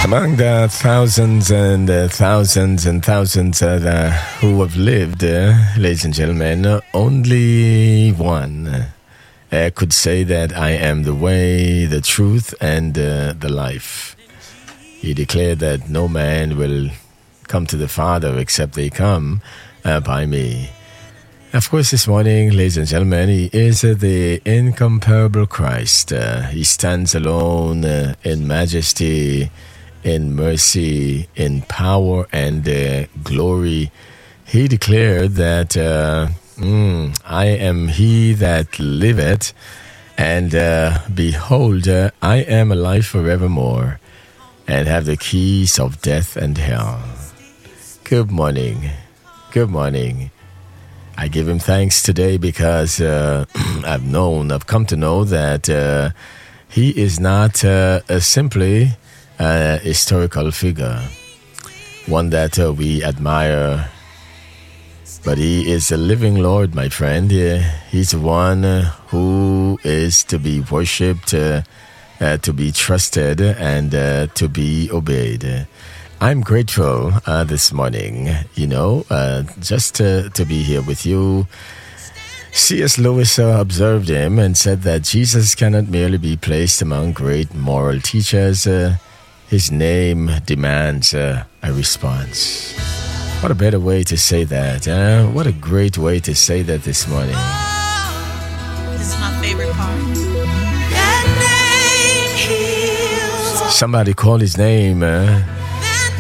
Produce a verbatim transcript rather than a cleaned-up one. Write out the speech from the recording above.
Among the thousands and uh, thousands and thousands uh, uh, who have lived, uh, ladies and gentlemen, uh, only one uh, could say that I am the way, the truth, and uh, the life. He declared that no man will come to the Father except they come uh, by me. Of course, this morning, ladies and gentlemen, he is uh, the incomparable Christ. Uh, he stands alone uh, in majesty, in mercy, in power, and uh, glory. He declared that uh, mm, I am he that liveth, and uh, behold, uh, I am alive forevermore, and have the keys of death and hell. Good morning. Good morning. I give him thanks today because uh, I've known, I've come to know that uh, he is not uh, a simply a historical figure, one that uh, we admire, but he is a living Lord, my friend. Uh, he's one uh, who is to be worshipped, uh, uh, to be trusted, and uh, to be obeyed. I'm grateful uh, this morning, you know, uh, just uh, to be here with you. C S Lewis uh, observed him and said that Jesus cannot merely be placed among great moral teachers. Uh, his name demands uh, a response. What a better way to say that, huh? What a great way to say that this morning. Oh, this is my favorite part. That name heals. Somebody call his name, uh,